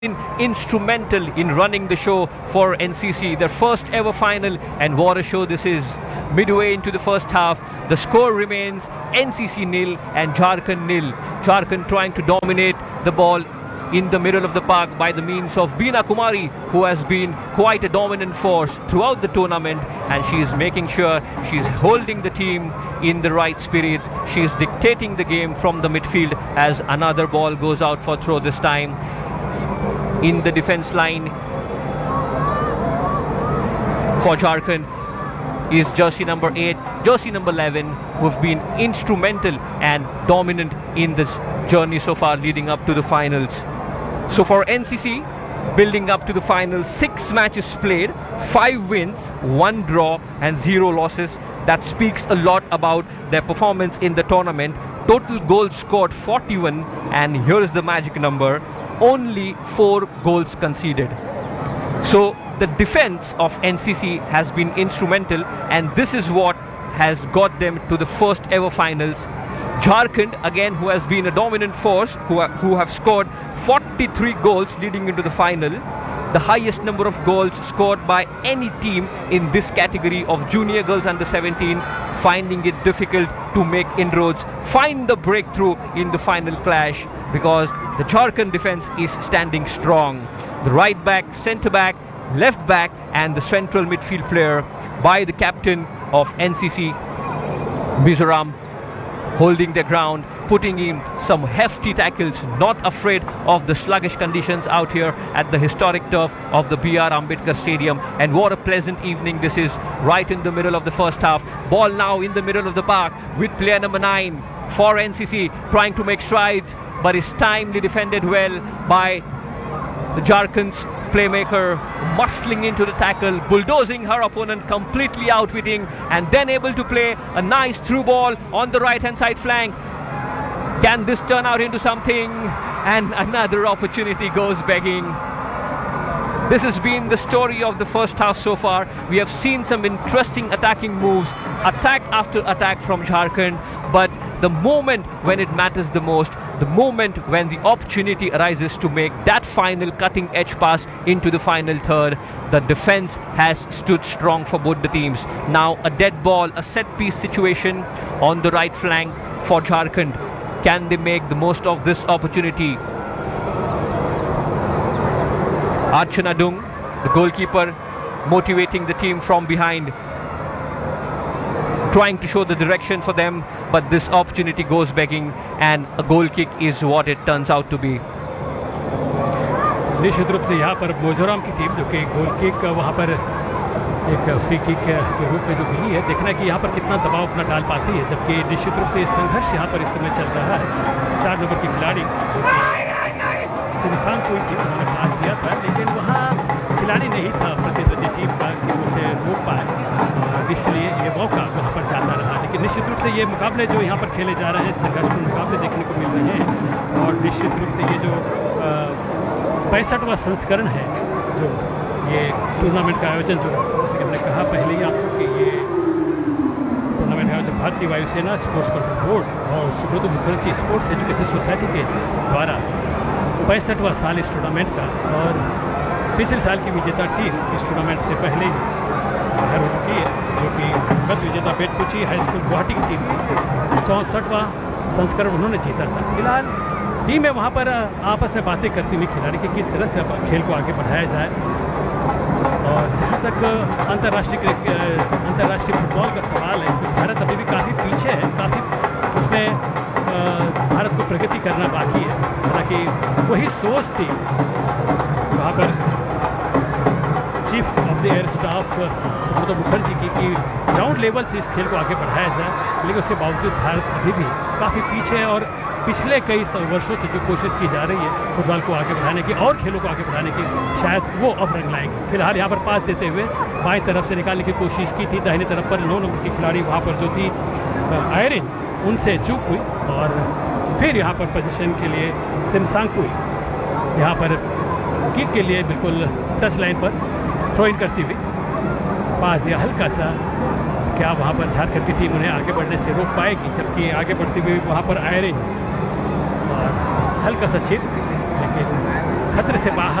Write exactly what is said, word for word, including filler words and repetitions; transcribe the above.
been instrumental in running the show for N C C, their first ever final, and what a show this is. Midway into the first half, the score remains N C C nil and Jharkhand nil. Jharkhand trying to dominate the ball in the middle of the park by the means of Beena Kumari, who has been quite a dominant force throughout the tournament, and she is making sure she's holding the team in the right spirits. She is dictating the game from the midfield as another ball goes out for throw this time. In the defense line for Jharkhand is jersey number eight, jersey number eleven, who have been instrumental and dominant in this journey so far leading up to the finals. So for N C C, building up to the finals, six matches played, five wins, one draw and zero losses. That speaks a lot about their performance in the tournament. Total goals scored forty-one, and here is the magic number, only four goals conceded. So the defense of N C C has been instrumental, and this is what has got them to the first ever finals. Jharkhand, again, who has been a dominant force, who, ha who have scored forty-three goals leading into the final, the highest number of goals scored by any team in this category of junior girls under seventeen, finding it difficult to make inroads, find the breakthrough in the final clash, because the Jharkhand defense is standing strong. The right back, centre back, left back and the central midfield player by the captain of N C C, Mizoram, holding their ground, putting in some hefty tackles, not afraid of the sluggish conditions out here at the historic turf of the B R Ambedkar Stadium. And what a pleasant evening this is, right in the middle of the first half. Ball now in the middle of the park with player number nine for N C C, trying to make strides, but is timely defended well by the Jharkhand's playmaker, muscling into the tackle, bulldozing her opponent, completely outwitting, and then able to play a nice through ball on the right hand side flank. Can this turn out into something? And another opportunity goes begging. This has been the story of the first half so far. We have seen some interesting attacking moves, attack after attack from Jharkhand, but the moment when it matters the most, the moment when the opportunity arises to make that final cutting edge pass into the final third, the defense has stood strong for both the teams. Now a dead ball, a set piece situation on the right flank for Jharkhand. Can they make the most of this opportunity? Archana Dung, the goalkeeper, motivating the team from behind, trying to show the direction for them, but this opportunity goes begging, and a goal kick is what it turns out to be. निश्चित रूप से यहाँ पर मिजोरम की team जो कि goal kick वहाँ पर एक फ्री किक के रूप में जो मिली है, देखना कि यहाँ पर कितना दबाव अपना डाल पाती है, जबकि निश्चित रूप से संघर्ष यहाँ पर इस समय चल रहा है। चार नंबर की खिलाड़ी सिमसांग कोई टीम उन्होंने पास किया था, लेकिन वहाँ खिलाड़ी नहीं था प्रतिद्वंदी टीम का कि उसे रोक पाए, इसलिए ये मौका वहाँ पर जाता रहा। लेकिन निश्चित रूप से ये मुकाबले जो यहाँ पर खेले जा रहे हैं, संघर्षपूर्ण मुकाबले देखने को मिल रहे हैं, और निश्चित रूप से ये जो पैंसठवां संस्करण है जो ये टूर्नामेंट का आयोजन, जो जैसे कि हमने कहा पहले ही आपको कि ये टूर्नामेंट का आयोजन भारतीय वायुसेना स्पोर्ट्स कंट्रोल बोर्ड और Subrat Mukherjee sports education society के द्वारा पैंसठवां साल इस टूर्नामेंट का, और पिछले साल की विजेता टीम इस टूर्नामेंट से पहले ही बाहर हो चुकी है, जो कि गत विजेता बेटकुची हाई स्कूल गुवाहाटी की टीम चौंसठवां संस्करण उन्होंने जीता था। फिलहाल टीमें वहाँ पर आपस में बातें करती हुई खिलाड़ी कि किस तरह से खेल को आगे बढ़ाया जाए, और जहाँ तक अंतर्राष्ट्रीय अंतर्राष्ट्रीय फुटबॉल का सवाल है, इसमें भारत अभी भी काफ़ी पीछे है, काफ़ी उसमें भारत को प्रगति करना बाकी है। हालांकि वही सोच थी वहाँ पर chief of the air staff Subrat Mukherjee की कि ग्राउंड लेवल से इस खेल को आगे बढ़ाया जाए, लेकिन उसके बावजूद भारत अभी भी काफ़ी पीछे है, और पिछले कई वर्षों से जो कोशिश की जा रही है फुटबॉल को आगे बढ़ाने की और खेलों को आगे बढ़ाने की, शायद वो अब रंग लाएंगे। फिलहाल यहाँ पर पास देते हुए बाईं तरफ से निकालने की कोशिश की थी, दाहिनी तरफ पर नौ नंबर की खिलाड़ी वहाँ पर जो थी आयरिन, उनसे चूक हुई, और फिर यहाँ पर पोजीशन के लिए सिमसांग यहाँ पर किक के लिए बिल्कुल टच लाइन पर थ्रो इन करती हुई पास दिया हल्का सा। क्या वहाँ पर झारखंड की टीम उन्हें आगे बढ़ने से रोक पाएगी, जबकि आगे बढ़ती हुई वहाँ पर आयरिन और हल्का सा चिप, लेकिन खतरे से बाहर